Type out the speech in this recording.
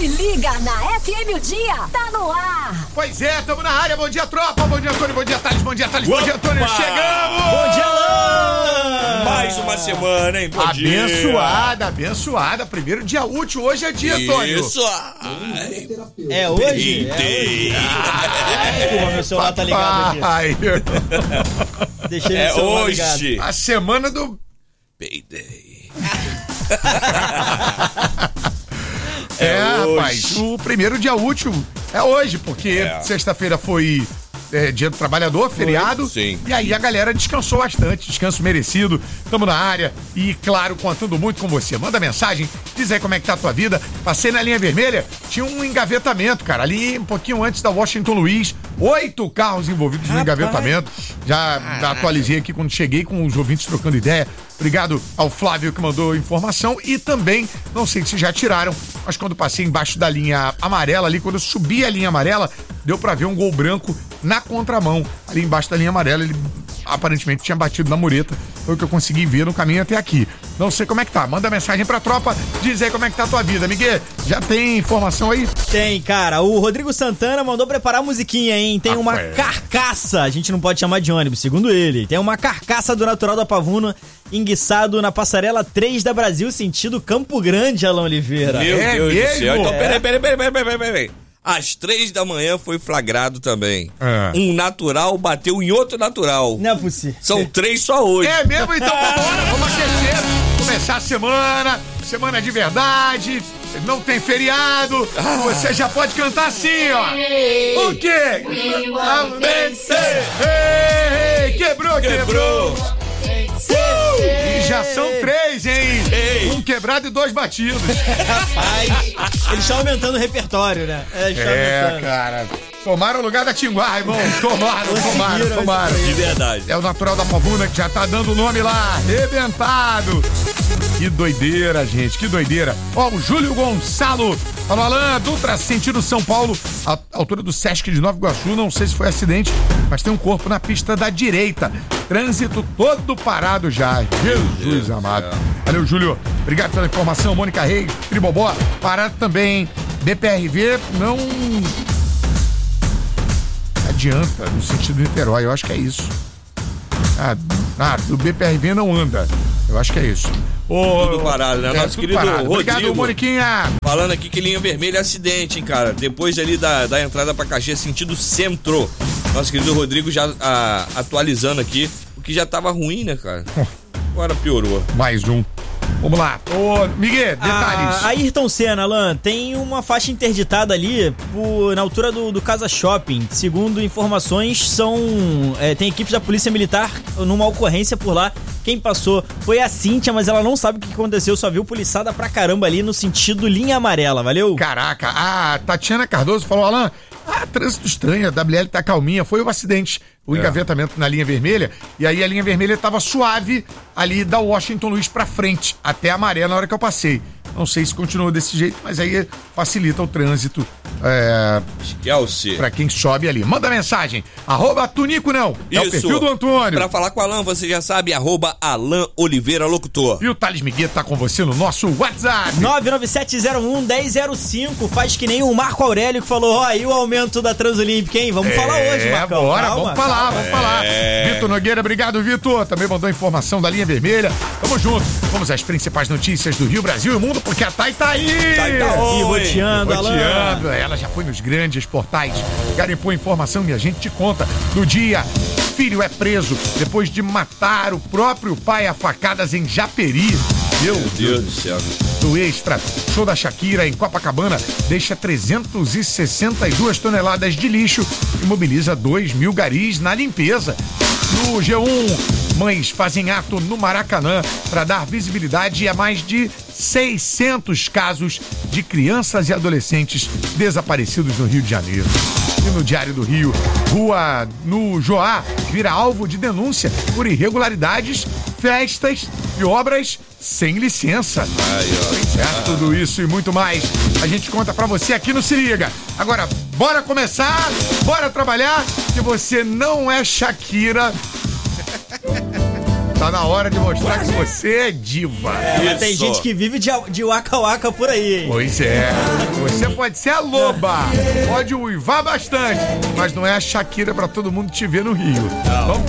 Se liga na FM o Dia, tá no ar. Pois é, tamo na área. Bom dia, tropa. Bom dia, Antônio. Bom dia, Thales. Bom dia, Thales. Bom dia, Antônio. Chegamos! Bom dia, Alan! Mais uma semana, hein? Bom dia. Abençoada. Primeiro dia útil. Hoje é dia, Antônio. Isso. É hoje? Desculpa, meu celular tá ligado aqui. Deixei meu celular ligado. Hoje. A semana do... Payday. Rapaz, o primeiro dia útil é hoje, porque sexta-feira foi dia do trabalhador, feriado. Sim. E aí a galera descansou bastante, descanso merecido. Tamo na área e, claro, contando muito com você. Manda mensagem, diz aí como é que tá a tua vida. Passei na linha vermelha, tinha um engavetamento, cara, ali um pouquinho antes da Washington Luiz. 8 carros envolvidos no engavetamento. Já atualizei aqui quando cheguei com os ouvintes trocando ideia. Obrigado ao Flávio que mandou informação e também, não sei se já tiraram, mas quando passei embaixo da linha amarela ali, quando eu subi a linha amarela, deu pra ver um gol branco na contramão. Ali embaixo da linha amarela, ele aparentemente tinha batido na mureta. Foi o que eu consegui ver no caminho até aqui. Não sei como é que tá. Manda mensagem pra tropa, diz aí como é que tá a tua vida, Miguel. Já tem informação aí? Tem, cara. O Rodrigo Santana mandou preparar a musiquinha, hein? Tem uma carcaça, a gente não pode chamar de ônibus, segundo ele. Tem uma carcaça do Natural da Pavuna enguiçado na passarela 3 da Brasil, sentido Campo Grande, Alan Oliveira. Meu Deus mesmo? do céu. Então, peraí. Às 3 da manhã foi flagrado também. Um natural bateu em outro natural. Não é possível. São 3 só hoje. É mesmo? Então vambora, vamos aquecer. Começar a semana de verdade. Não tem feriado. Você já pode cantar assim, ó. O quê? Quebrou. E já são 3, hein? Um quebrado e 2 batidos. Rapaz, eles estão aumentando o repertório, né? Cara. Tomaram o lugar da Tinguá, irmão. Tomaram. De verdade. É o Natural da Pavuna que já tá dando o nome lá. Arrebentado. Que doideira, gente. Que doideira. Ó, o Júlio Gonçalo. Falou, Alan, Dutra, sentido São Paulo, a altura do Sesc de Nova Iguaçu. Não sei se foi acidente, mas tem um corpo na pista da direita. Trânsito todo parado já. Jesus amado. Valeu, Júlio. Obrigado pela informação. Mônica Reis, Tribobó. Parado também. BPRV não adianta no sentido Niterói. Eu acho que é isso. O BPRV não anda. Eu acho que é isso. Tudo parado, né? Nosso querido Rodrigo. Obrigado, Moniquinha. Falando aqui que linha vermelha é acidente, hein, cara. Depois ali da entrada pra Caxias, sentido centro. Nosso querido Rodrigo já atualizando aqui. O que já tava ruim, né, cara? Agora piorou. Mais um. Vamos lá. Ô, Miguel, detalhes. Ayrton Senna, Alan, tem uma faixa interditada ali na altura do Casa Shopping. Segundo informações, tem equipes da Polícia Militar numa ocorrência por lá. Quem passou foi a Cíntia, mas ela não sabe o que aconteceu, só viu poliçada pra caramba ali no sentido linha amarela, valeu? Caraca, a Tatiana Cardoso falou, Alan, trânsito estranho, a WL tá calminha, foi o acidente, o engavetamento na linha vermelha, e aí a linha vermelha tava suave ali da Washington Luiz pra frente, até a amarela na hora que eu passei. Não sei se continuou desse jeito, mas aí facilita o trânsito pra quem sobe ali. Manda mensagem, @Tunico não, é o perfil do Antônio. Pra falar com o Alan, você já sabe, @Alan Oliveira Locutor. E o Thales Miguel tá com você no nosso WhatsApp. 997011005, faz que nem o Marco Aurélio que falou, aí o aumento da Transolímpica, hein? Vamos falar hoje, Marcão. Bora, vamos falar. Vitor Nogueira, obrigado, Vitor. Também mandou informação da linha vermelha. Tamo junto. Vamos às principais notícias do Rio, Brasil e mundo, porque a Thay tá aí. E roteando, Alan. Ela já foi nos grandes portais. Garimpou informação e a gente te conta do dia. Filho é preso depois de matar o próprio pai a facadas em Japeri. Meu Deus do céu. Do Extra, show da Shakira em Copacabana deixa 362 toneladas de lixo e mobiliza 2.000 garis na limpeza. No G1, mães fazem ato no Maracanã para dar visibilidade a mais de 600 casos de crianças e adolescentes desaparecidos no Rio de Janeiro. E no Diário do Rio, rua no Joá vira alvo de denúncia por irregularidades, festas e obras sem licença. Tudo isso e muito mais a gente conta pra você aqui no Se Liga. Agora, bora começar, bora trabalhar, que você não é Shakira. Tá na hora de mostrar que você é diva. Mas tem gente que vive de waka-waka por aí, hein? Pois é. Você pode ser a loba, pode uivar bastante, mas não é a Shakira pra todo mundo te ver no Rio. Vamos